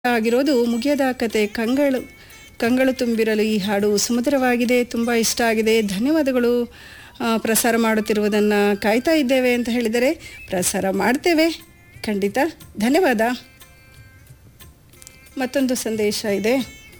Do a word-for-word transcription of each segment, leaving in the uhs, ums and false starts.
ಆಗಿರೋದು ಮುಗಿಯದ ಕತೆ ಕಂಗಳು ಕಂಗಳು ತುಂಬಿರಲು ಈ ಹಾಡು ಸುಮಧುರವಾಗಿದೆ, ತುಂಬ ಇಷ್ಟ ಆಗಿದೆ, ಧನ್ಯವಾದಗಳು. ಆ, ಪ್ರಸಾರ ಮಾಡುತ್ತಿರುವುದನ್ನು ಕಾಯ್ತಾ ಇದ್ದೇವೆ ಅಂತ ಹೇಳಿದರೆ ಪ್ರಸಾರ ಮಾಡ್ತೇವೆ ಖಂಡಿತ, ಧನ್ಯವಾದ. ಮತ್ತೊಂದು ಸಂದೇಶ ಇದೆ,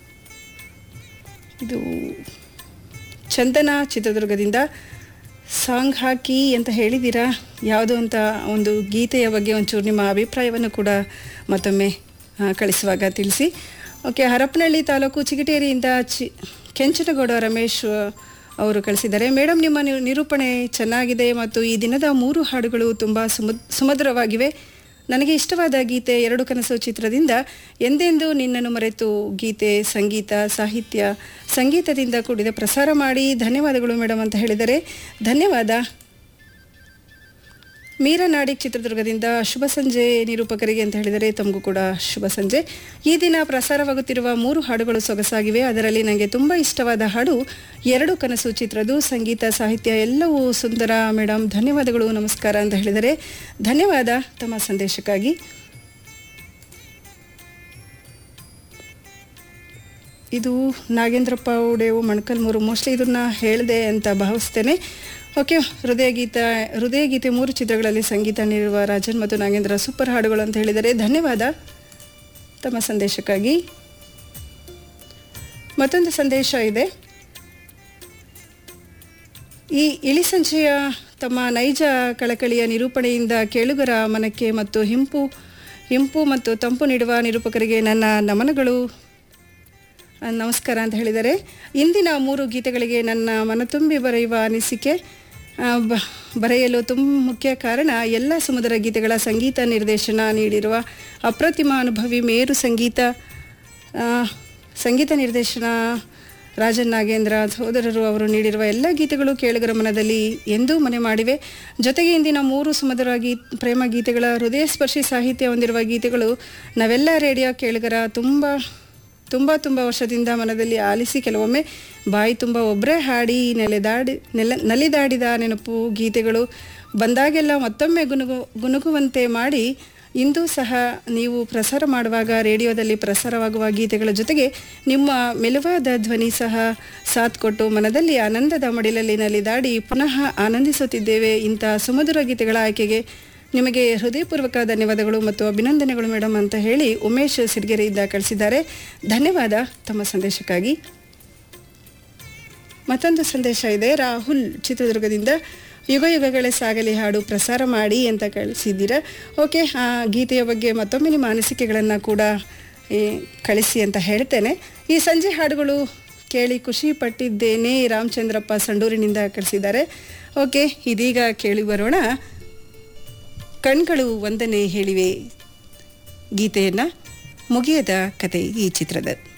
ಇದು ಚಂದನ ಚಿತ್ರದುರ್ಗದಿಂದ. ಸಾಂಗ್ ಹಾಕಿ ಅಂತ ಹೇಳಿದ್ದೀರಾ, ಯಾವುದು ಅಂತ ಒಂದು ಗೀತೆಯ ಬಗ್ಗೆ ಒಂಚೂರು ನಿಮ್ಮ ಅಭಿಪ್ರಾಯವನ್ನು ಕೂಡ ಮತ್ತೊಮ್ಮೆ ಕಳಿಸುವಾಗ ತಿಳಿಸಿ. ಓಕೆ, ಹರಪನಹಳ್ಳಿ ತಾಲೂಕು ಚಿಗಟೇರಿಯಿಂದ ಚಿ ಕೆಂಚನಗೌಡ ರಮೇಶ್ ಅವರು ಕಳಿಸಿದ್ದಾರೆ. ಮೇಡಮ್, ನಿಮ್ಮ ನಿರೂಪಣೆ ಚೆನ್ನಾಗಿದೆ ಮತ್ತು ಈ ದಿನದ ಮೂರು ಹಾಡುಗಳು ತುಂಬ ಸುಮ ಸುಮಧುರವಾಗಿವೆ. ನನಗೆ ಇಷ್ಟವಾದ ಗೀತೆ ಎರಡು ಕನಸು ಚಿತ್ರದಿಂದ ಎಂದೆಂದೂ ನಿನ್ನನ್ನು ಮರೆತು ಗೀತೆ, ಸಂಗೀತ, ಸಾಹಿತ್ಯ, ಸಂಗೀತದಿಂದ ಕೂಡಿದ ಪ್ರಸಾರ ಮಾಡಿ ಧನ್ಯವಾದಗಳು ಮೇಡಮ್ ಅಂತ ಹೇಳಿದರೆ ಧನ್ಯವಾದ. ಮೀರನಾಡಿಗ್ ಚಿತ್ರದುರ್ಗದಿಂದ ಶುಭ ಸಂಜೆ ನಿರೂಪಕರಿಗೆ ಅಂತ ಹೇಳಿದರೆ ತಮಗೂ ಕೂಡ ಶುಭ ಸಂಜೆ. ಈ ದಿನ ಪ್ರಸಾರವಾಗುತ್ತಿರುವ ಮೂರು ಹಾಡುಗಳು ಸೊಗಸಾಗಿವೆ. ಅದರಲ್ಲಿ ನನಗೆ ತುಂಬ ಇಷ್ಟವಾದ ಹಾಡು ಎರಡು ಕನಸು ಚಿತ್ರದ್ದು. ಸಂಗೀತ, ಸಾಹಿತ್ಯ ಎಲ್ಲವೂ ಸುಂದರ ಮೇಡಮ್, ಧನ್ಯವಾದಗಳು, ನಮಸ್ಕಾರ ಅಂತ ಹೇಳಿದರೆ ಧನ್ಯವಾದ ತಮ್ಮ ಸಂದೇಶಕ್ಕಾಗಿ. ಇದು ನಾಗೇಂದ್ರಪ್ಪ ಉಡೇವು ಮಣಕಲ್ಮೂರು, ಮೋಸ್ಟ್ಲಿ ಇದನ್ನು ಹೇಳಿದೆ ಅಂತ ಭಾವಿಸ್ತೇನೆ. ಓಕೆ, ಹೃದಯ ಗೀತ ಹೃದಯ ಗೀತೆ ಮೂರು ಚಿತ್ರಗಳಲ್ಲಿ ಸಂಗೀತ ನೀಡಿರುವ ರಾಜನ್ ಮತ್ತು ನಾಗೇಂದ್ರ ಸೂಪರ್ ಹಾಡುಗಳು ಅಂತ ಹೇಳಿದರೆ ಧನ್ಯವಾದ ತಮ್ಮ ಸಂದೇಶಕ್ಕಾಗಿ. ಮತ್ತೊಂದು ಸಂದೇಶ ಇದೆ, ಈ ಇಳಿ ಸಂಜೆಯ ತಮ್ಮ ನೈಜ ಕಳಕಳಿಯ ನಿರೂಪಣೆಯಿಂದ ಕೇಳುಗರ ಮನಕ್ಕೆ ಮತ್ತು ಹಿಂಪು ಹಿಂಪು ಮತ್ತು ತಂಪು ನೀಡುವ ನಿರೂಪಕರಿಗೆ ನನ್ನ ನಮನಗಳು, ನಮಸ್ಕಾರ ಅಂತ ಹೇಳಿದರೆ. ಇಂದಿನ ಮೂರು ಗೀತೆಗಳಿಗೆ ನನ್ನ ಮನತುಂಬಿ ಬರೆಯುವ ಅನಿಸಿಕೆ ಬ ಬರೆಯಲು ತುಂಬ ಮುಖ್ಯ ಕಾರಣ ಎಲ್ಲ ಸುಮಧುರ ಗೀತೆಗಳ ಸಂಗೀತ ನಿರ್ದೇಶನ ನೀಡಿರುವ ಅಪ್ರತಿಮ ಅನುಭವಿ ಮೇರು ಸಂಗೀತ ಸಂಗೀತ ನಿರ್ದೇಶನ ರಾಜನ್ ನಾಗೇಂದ್ರ ಸಹೋದರರು ಅವರು ನೀಡಿರುವ ಎಲ್ಲ ಗೀತೆಗಳು ಕೇಳುಗರ ಮನದಲ್ಲಿ ಎಂದೂ ಮನೆ ಮಾಡಿವೆ. ಜೊತೆಗೆ ಇಂದಿನ ಮೂರು ಸುಮಧುರ ಗೀ ಪ್ರೇಮ ಗೀತೆಗಳ ಹೃದಯ ಸ್ಪರ್ಶಿ ಸಾಹಿತ್ಯ ಹೊಂದಿರುವ ಗೀತೆಗಳು ನಾವೆಲ್ಲ ರೇಡಿಯೋ ಕೇಳುಗರ ತುಂಬ ತುಂಬ ತುಂಬ ವರ್ಷದಿಂದ ಮನದಲ್ಲಿ ಆಲಿಸಿ ಕೆಲವೊಮ್ಮೆ ಬಾಯಿ ತುಂಬ ಒಬ್ಬರೇ ಹಾಡಿ ನೆಲೆದಾಡಿ ನೆಲ ನಲಿದಾಡಿದ ನೆನಪು ಗೀತೆಗಳು ಬಂದಾಗೆಲ್ಲ ಮತ್ತೊಮ್ಮೆ ಗುನುಗು ಗುನುಗುವಂತೆ ಮಾಡಿ ಇಂದು ಸಹ ನೀವು ಪ್ರಸಾರ ಮಾಡುವಾಗ ರೇಡಿಯೋದಲ್ಲಿ ಪ್ರಸಾರವಾಗುವ ಗೀತೆಗಳ ಜೊತೆಗೆ ನಿಮ್ಮ ಮೆಲುವಾದ ಧ್ವನಿ ಸಹ ಸಾಥ್ ಕೊಟ್ಟು ಮನದಲ್ಲಿ ಆನಂದದ ಮಡಿಲಲ್ಲಿ ನಲಿದಾಡಿ ಪುನಃ ಆನಂದಿಸುತ್ತಿದ್ದೇವೆ. ಇಂಥ ಸುಮಧುರ ಗೀತೆಗಳ ಆಯ್ಕೆಗೆ ನಿಮಗೆ ಹೃದಯಪೂರ್ವಕ ಧನ್ಯವಾದಗಳು ಮತ್ತು ಅಭಿನಂದನೆಗಳು ಮೇಡಮ್ ಅಂತ ಹೇಳಿ ಉಮೇಶ್ ಸಿರಿಗೆರೆಯಿಂದ ಕಳಿಸಿದ್ದಾರೆ. ಧನ್ಯವಾದ ತಮ್ಮ ಸಂದೇಶಕ್ಕಾಗಿ. ಮತ್ತೊಂದು ಸಂದೇಶ ಇದೆ, ರಾಹುಲ್ ಚಿತ್ರದುರ್ಗದಿಂದ ಯುಗ ಯುಗಗಳೇ ಸಾಗಲಿ ಹಾಡು ಪ್ರಸಾರ ಮಾಡಿ ಅಂತ ಕಳಿಸಿದ್ದೀರಾ. ಓಕೆ, ಆ ಗೀತೆಯ ಬಗ್ಗೆ ಮತ್ತೊಮ್ಮೆ ನಿಮ್ಮ ಅನಿಸಿಕೆಗಳನ್ನು ಕೂಡ ಕಳಿಸಿ ಅಂತ ಹೇಳ್ತೇನೆ. ಈ ಸಂಜೆ ಹಾಡುಗಳು ಕೇಳಿ ಖುಷಿ ಪಟ್ಟಿದ್ದೇನೆ, ರಾಮಚಂದ್ರಪ್ಪ ಸಂಡೂರಿನಿಂದ ಕಳಿಸಿದ್ದಾರೆ. ಓಕೆ, ಇದೀಗ ಕೇಳಿ ಬರೋಣ ಕಣ್ಗಳು ವಂದನೆ ಹೇಳಿವೆ ಗೀತೆಯನ್ನು, ಮುಗಿಯದ ಕತೆ ಈ ಚಿತ್ರದ.